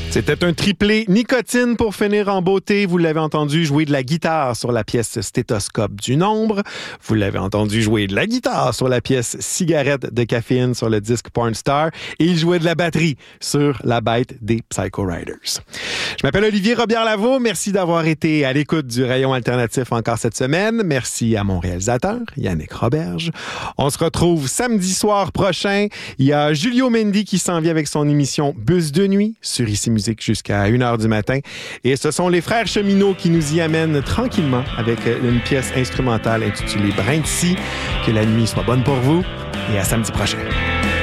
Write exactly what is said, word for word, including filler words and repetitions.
C'était un triplé nicotine pour finir en beauté. Vous l'avez entendu jouer de la guitare sur la pièce Stéthoscope du Nombre. Vous l'avez entendu jouer de la guitare sur la pièce Cigarette de caféine sur le disque Porn Star. Et il jouait de la batterie sur la bête des Psycho Riders. Je m'appelle Olivier Robillard-Lavaux. Merci d'avoir été à l'écoute du Rayon Alternatif encore cette semaine. Merci à mon réalisateur, Yannick Roberge. On se retrouve samedi soir prochain. Il y a Julio Mendy qui s'en vient avec son émission Bus de nuit sur Ici Musique jusqu'à une heure du matin. Et ce sont les frères Cheminots qui nous y amènent tranquillement avec une pièce instrumentale intitulée Brin de scie. Que la nuit soit bonne pour vous et à samedi prochain.